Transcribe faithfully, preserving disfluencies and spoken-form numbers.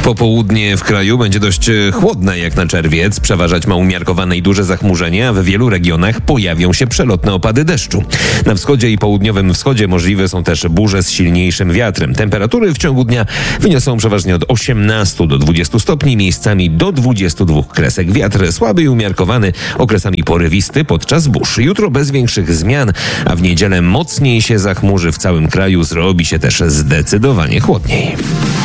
Popołudnie w kraju będzie dość chłodne jak na czerwiec. Przeważać ma umiarkowane i duże zachmurzenie, a w wielu regionach pojawią się przelotne opady deszczu. Na wschodzie i południowym wschodzie możliwe są też burze z silniejszym wiatrem. Temperatury w ciągu dnia wyniosą przeważnie od osiemnastu do dwudziestu stopni, miejscami do dwudziestu dwóch kresek. Wiatr słaby i umiarkowany, okresami porywisty podczas burz. Jutro bez większych zmian, a w niedzielę mocniej się zachmurzy w całym kraju. Zrobi się też zdecydowanie chłodniej.